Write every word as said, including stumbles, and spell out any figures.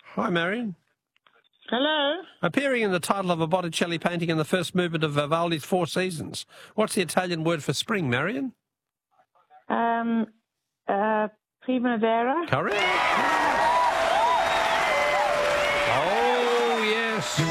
Hi, Marion. Hello? Appearing in the title of a Botticelli painting in the first movement of Vivaldi's Four Seasons. What's the Italian word for spring, Marion? Um, uh, Primavera? Correct. Oh, yes.